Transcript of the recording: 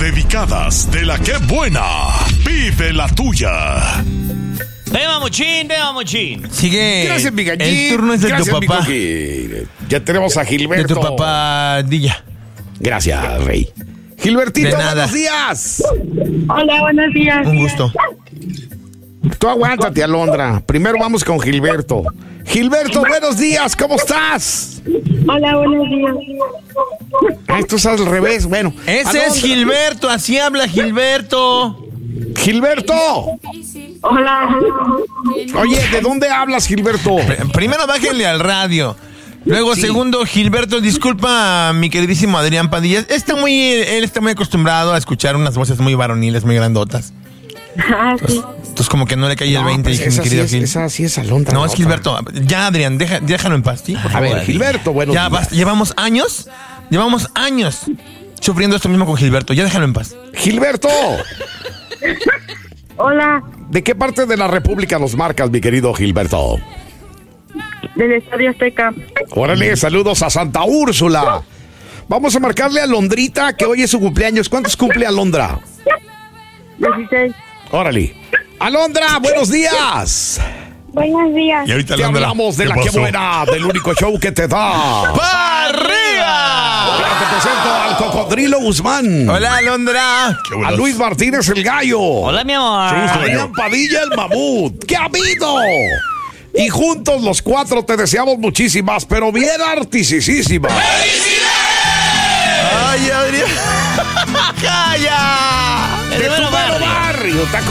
dedicadas de la que buena. Vive la tuya. Ven, mamuchín. Sigue. Gracias, mi gallín. El turno es de Gracias, tu mi papá. coquín. Ya tenemos a De Gilberto. tu papadilla. Gracias, Rey. Gilbertito, De nada. buenos días. Hola, buenos días. Un gusto. Tú aguántate, Alondra. Primero vamos con Gilberto. Gilberto, buenos días. ¿Cómo estás? Hola, buenos días. Esto es al revés. Bueno. Ese Alondra. es Gilberto. Así habla Gilberto. Gilberto. Hola. Oye, ¿de dónde hablas, Gilberto? Primero bájenle al radio. Luego, Sí. segundo, Gilberto, disculpa a mi queridísimo Adrián Padilla. Él está muy acostumbrado a escuchar unas voces muy varoniles, muy grandotas. Ah, sí. Entonces como que no le cae el 20, pues dije, mi esa, querido sí Gil. esa sí es Alondra. No, la es otra. Gilberto. Ya, Adrián, déjalo en paz, ¿sí? Por A favor. ver, Gilberto, buenos Ya días. basta, llevamos años sufriendo esto mismo con Gilberto. Ya déjalo en paz. Gilberto, Hola, ¿de qué parte de la República nos marcas, mi querido Gilberto? del Estadio Azteca. Órale, saludos a Santa Úrsula. Vamos a marcarle a Londrita, que hoy es su cumpleaños. ¿Cuántos cumple Alondra? 16. Órale. Alondra, buenos días. Buenos días. Y ahorita Te hablamos de la que buena, del único show que te da. ¡Pa' arriba! Te presento al Cocodrilo Guzmán. Hola, Alondra. A Luis Martínez el Gallo. Hola, mi amor. A Adrián Padilla el Mamut. ¡Qué ha habido! Y juntos los cuatro te deseamos muchísimas, pero bien artisísimas. ¡Ay, Adrián! ¡Calla! De tu mero mero barrio, ¿te acuerdas?